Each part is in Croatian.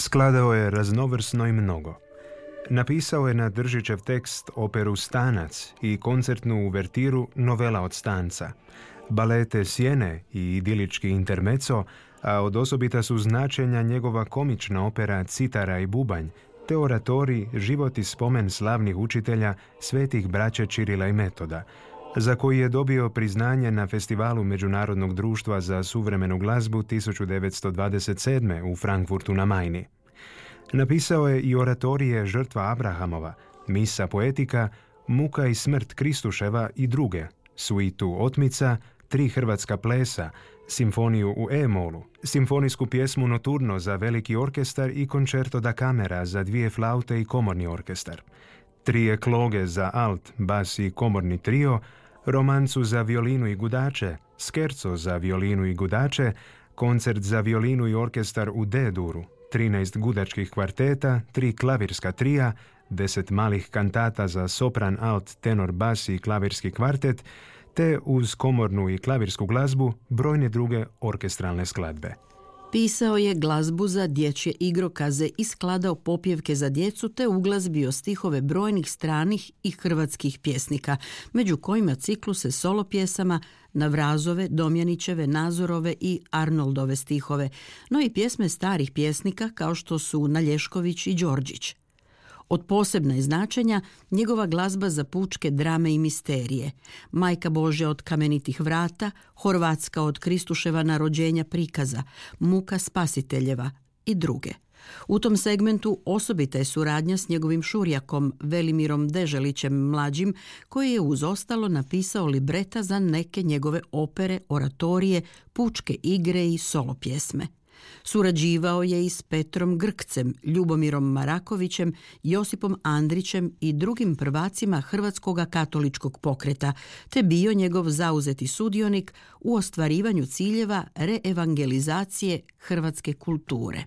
Skladao je raznovrsno i mnogo. Napisao je na Držićev tekst operu Stanac i koncertnu uvertiru Novela od stanca, balete Sjene i idilički intermezzo, a od osobita su značenja njegova komična opera Citara i bubanj, te oratorij Život i spomen slavnih učitelja svetih braće Čirila i Metoda, za koji je dobio priznanje na Festivalu Međunarodnog društva za suvremenu glazbu 1927. u Frankfurtu na Majni. Napisao je i oratorije Žrtva Abrahamova, Misa poetika, Muka i smrt Kristuševa i druge, suitu Otmica, 3 hrvatska plesa, simfoniju u E-molu, simfonijsku pjesmu Noturno za veliki orkestar i Concerto da camera za 2 flaute i komorni orkestar, 3 ekloge za alt, bas i komorni trio, romancu za violinu i gudače, skerco za violinu i gudače, koncert za violinu i orkestar u D-duru, 13 gudačkih kvarteta, 3 klavirska trija, 10 malih kantata za sopran, alt, tenor, bas i klavirski kvartet, te uz komornu i klavirsku glazbu brojne druge orkestralne skladbe. Pisao je glazbu za dječje igrokaze i skladao popjevke za djecu te uglazbio stihove brojnih stranih i hrvatskih pjesnika, među kojima cikluse solo pjesama na Vrazove, Domjanićeve, Nazorove i Arnoldove stihove, no i pjesme starih pjesnika kao što su Nalješković i Đorđić. Od posebna je značenja njegova glazba za pučke drame i misterije, Majka Božja od kamenitih vrata, Horvatska od Kristuševa rođenja prikaza, Muka Spasiteljeva i druge. U tom segmentu osobita je suradnja s njegovim šurjakom Velimirom Deželićem mlađim, koji je uz ostalo napisao libreta za neke njegove opere, oratorije, pučke igre i solo pjesme. Surađivao je i s Petrom Grkcem, Ljubomirom Marakovićem, Josipom Andrićem i drugim prvacima hrvatskog katoličkog pokreta, te bio njegov zauzeti sudionik u ostvarivanju ciljeva reevangelizacije hrvatske kulture.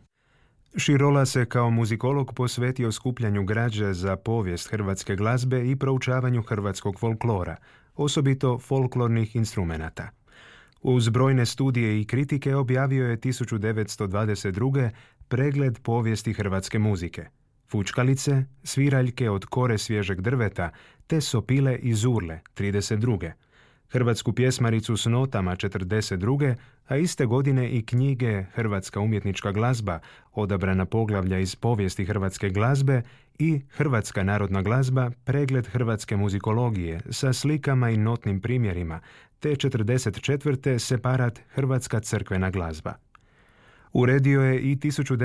Širola se kao muzikolog posvetio skupljanju građe za povijest hrvatske glazbe i proučavanju hrvatskog folklora, osobito folklornih instrumenata. Uz brojne studije i kritike objavio je 1922. pregled povijesti hrvatske muzike, fučkalice, sviraljke od kore svježeg drveta, te sopile i zurle 32. Hrvatsku pjesmaricu s notama 42. a iste godine i knjige Hrvatska umjetnička glazba, odabrana poglavlja iz povijesti hrvatske glazbe i Hrvatska narodna glazba, pregled hrvatske muzikologije sa slikama i notnim primjerima, te 44. separat Hrvatska crkvena glazba. Uredio je i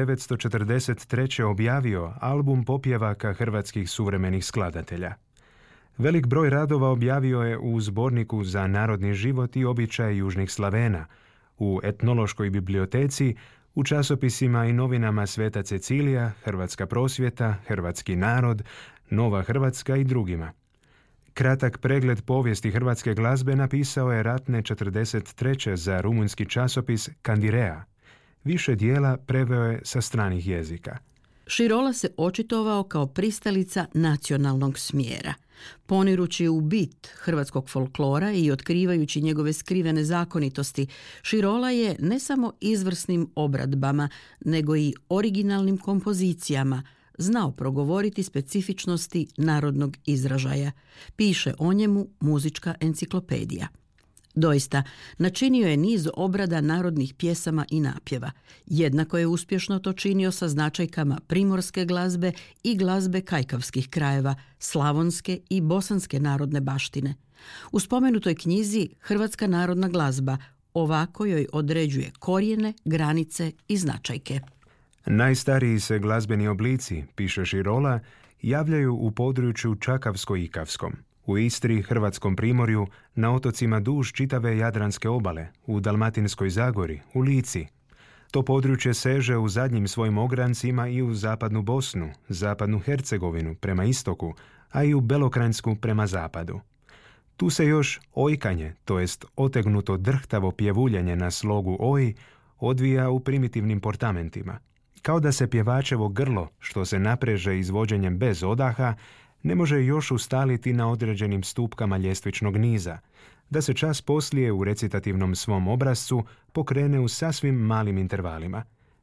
1943. objavio album popjevaka hrvatskih suvremenih skladatelja. Velik broj radova objavio je u zborniku za narodni život i običaj južnih Slavena, u etnološkoj biblioteci, u časopisima i novinama Sveta Cecilija, Hrvatska prosvjeta, Hrvatski narod, Nova Hrvatska i drugima. Kratak pregled povijesti hrvatske glazbe napisao je ratne 43. za rumunjski časopis Kandirea. Više dijela preveo je sa stranih jezika. Širola se očitovao kao pristalica nacionalnog smjera. Ponirući u bit hrvatskog folklora i otkrivajući njegove skrivene zakonitosti, Širola je ne samo izvrsnim obradbama, nego i originalnim kompozicijama znao progovoriti specifičnosti narodnog izražaja. Piše o njemu Muzička enciklopedija. Doista, načinio je niz obrada narodnih pjesama i napjeva. Jednako je uspješno to činio sa značajkama primorske glazbe i glazbe kajkavskih krajeva, slavonske i bosanske narodne baštine. U spomenutoj knjizi Hrvatska narodna glazba ovako joj određuje korijene, granice i značajke. Najstariji se glazbeni oblici, piše Širola, javljaju u području Čakavsko-Ikavskom, u Istri, Hrvatskom primorju, na otocima duž čitave Jadranske obale, u Dalmatinskoj Zagori, u Lici. To područje seže u zadnjim svojim ograncima i u zapadnu Bosnu, zapadnu Hercegovinu prema istoku, a i u Belokranjsku prema zapadu. Tu se još ojkanje, to jest otegnuto drhtavo pjevuljenje na slogu oj, odvija u primitivnim portamentima. Kao da se pjevačevo grlo, što se napreže izvođenjem bez odaha, ne može još ustaliti na određenim stupkama ljestvičnog niza, da se čas poslije u recitativnom svom obrazcu pokrene u sasvim malim intervalima.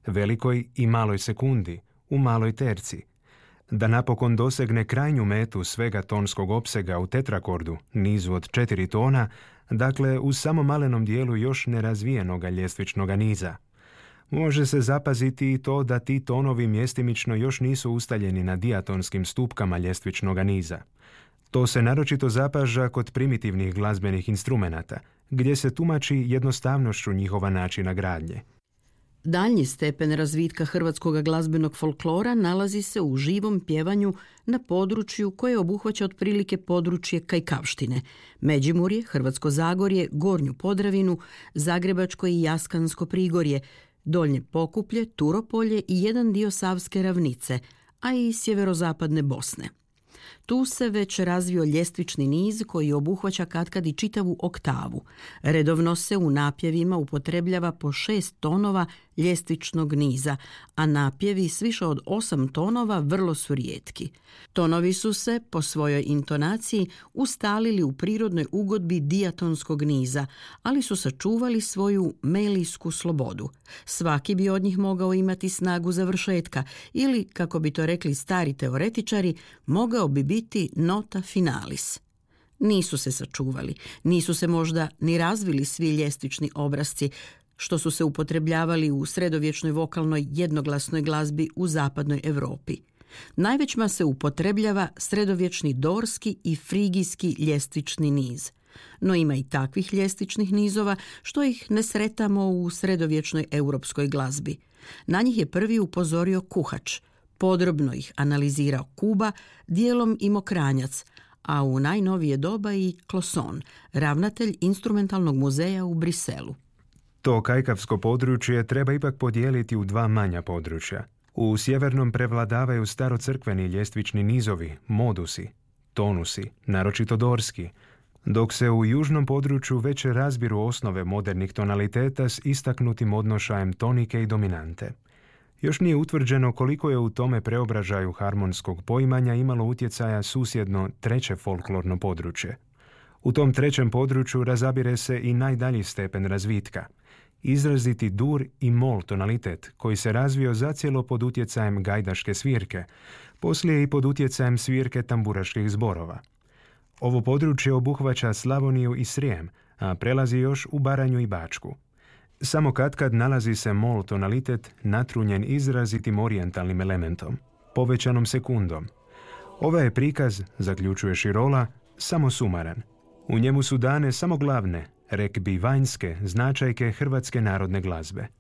velikoj i maloj sekundi, u maloj terci, da napokon dosegne krajnju metu svega tonskog opsega u tetrakordu, nizu od 4 tona, dakle u samo malenom dijelu još nerazvijenoga ljestvičnoga niza. Može se zapaziti i to da ti tonovi mjestimično još nisu ustaljeni na diatonskim stupkama ljestvičnoga niza. To se naročito zapaža kod primitivnih glazbenih instrumenata, gdje se tumači jednostavnošću njihova načina gradnje. Daljnji stepen razvitka hrvatskog glazbenog folklora nalazi se u živom pjevanju na području koje obuhvaća otprilike područje Kajkavštine, Međimurje, Hrvatsko Zagorje, Gornju Podravinu, Zagrebačko i Jaskansko Prigorje, Donje Pokuplje, Turopolje i jedan dio Savske ravnice, a i sjeverozapadne Bosne. Tu se već razvio ljestvični niz koji obuhvaća katkad i čitavu oktavu. Redovno se u napjevima upotrebljava po 6 tonova ljestvičnog niza, a napjevi s više od 8 tonova vrlo su rijetki. Tonovi su se, po svojoj intonaciji, ustalili u prirodnoj ugodbi diatonskog niza, ali su sačuvali svoju melijsku slobodu. Svaki bi od njih mogao imati snagu završetka ili, kako bi to rekli stari teoretičari, mogao bi biti nota finalis. Nisu se sačuvali, nisu se možda ni razvili svi ljestvični obrasci, što su se upotrebljavali u sredovječnoj vokalnoj jednoglasnoj glazbi u zapadnoj Europi. Najvećma se upotrebljava sredovječni dorski i frigijski ljestvični niz. No ima i takvih ljestvičnih nizova što ih ne sretamo u sredovječnoj europskoj glazbi. Na njih je prvi upozorio Kuhač, podrobno ih analizirao Kuba, dijelom i Mokranjac, a u najnovije doba i Closon, ravnatelj instrumentalnog muzeja u Briselu. To kajkavsko područje treba ipak podijeliti u 2 manja područja. U sjevernom prevladavaju starocrkveni ljestvični nizovi, modusi, tonusi, naročito dorski, dok se u južnom području već razbiru osnove modernih tonaliteta s istaknutim odnošajem tonike i dominante. Još nije utvrđeno koliko je u tome preobražaju harmonskog poimanja imalo utjecaja susjedno treće folklorno područje. U tom trećem području razabire se i najdalji stepen razvitka, izraziti dur i mol tonalitet koji se razvio zacijelo pod utjecajem gajdaške svirke, poslije i pod utjecajem svirke tamburaških zborova. Ovo područje obuhvaća Slavoniju i Srijem, a prelazi još u Baranju i Bačku. Samo katkad nalazi se mol tonalitet natrunjen izrazitim orijentalnim elementom, povećanom sekundom. Ovaj je prikaz, zaključuje Širola, samo sumaran. U njemu su dane samo glavne, rekbi vanjske, značajke hrvatske narodne glazbe.